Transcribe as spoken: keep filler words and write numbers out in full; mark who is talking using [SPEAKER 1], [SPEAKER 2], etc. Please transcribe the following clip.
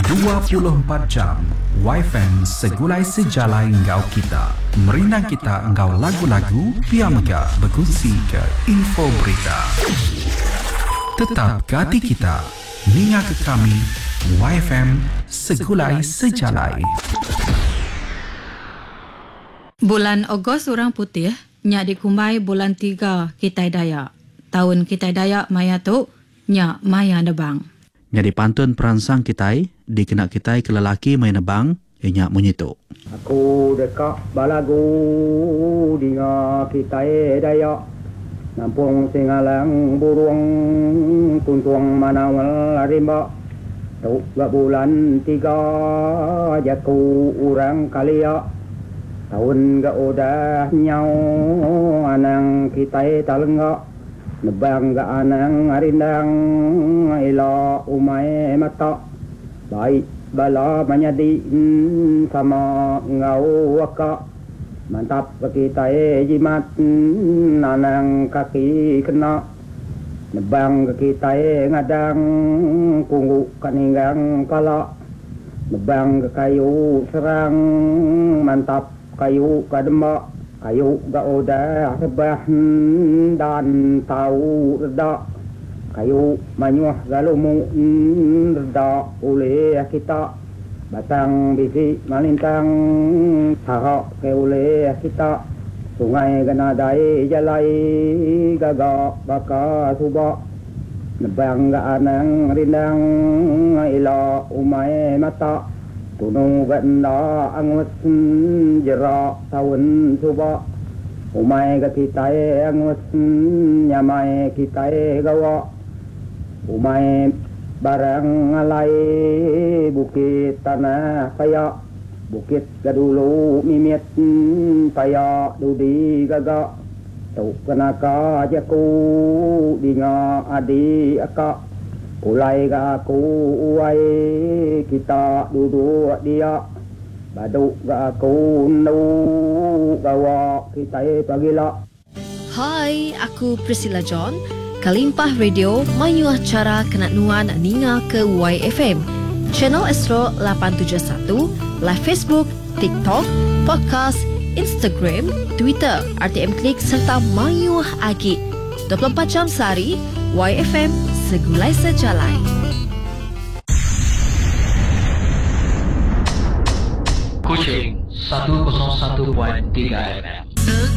[SPEAKER 1] dua puluh empat jam Y F M segulai sejalai engkau kita. Merinang kita engkau lagu-lagu, biar megah berkongsi ke info berita. Tetap ke hati kita, ninga ke kami, Y F M segulai sejalai.
[SPEAKER 2] Bulan Ogos Orang Putih, nyak dikumbai bulan tiga Kitai Dayak. Tahun Kitai Dayak Maya tu, nyak Maya Nebang.
[SPEAKER 3] Nyak dipantun peransang Kitai, dikenak Kitai ke lelaki Maya Nebang, nyak menyitu.
[SPEAKER 4] Aku dekat balagu dinga Kitai Dayak. Nampung singalang burung, tuntuang manawal rimba. Tuk gak bulan tiga, jaku orang kalia. Tahun gak udah nyau, anang Kitai talenggak. Nebang gak anang arindang, ila umai mata. Baik bala manyadi sama ngau waka. Mantap Kitai jimat, anang kaki kena. Nebang Kitai ngadang, kunggu kaninggang kala. Nebang kayu serang, mantap kayu kadembak, kayu gak udah rebah dan tahu reda. Kayu manyuah galumu reda oleh kita. Batang bisi malintang sahak ke oleh kita. Sungai ganadai jalai gagak baka subak. Nebang gak anang rindang ila umai mata. Tunung ganda angus jerak tahun subak. Umai ke Kitai angus nyamai Kitai gawa. Umai barang alai bukit tanah payak. Bukit gadulu mimit payak dudi gagak. Tuk kenaka jaku dinga adi akak. Ulai ga aku uai kita duduk dia. Baduk ga aku nu gawa kita pagila.
[SPEAKER 5] Hai, aku Priscilla John. Kalimpah Radio mayu acara kenat nuan ninga ke Y F M. Channel Astro lapan tujuh satu, live Facebook, TikTok, podcast, Instagram, Twitter, R T M Klik serta mayu agi. dua puluh empat jam sehari, Y F M segulai sejalai.
[SPEAKER 6] Kuching seratus satu tiga F M.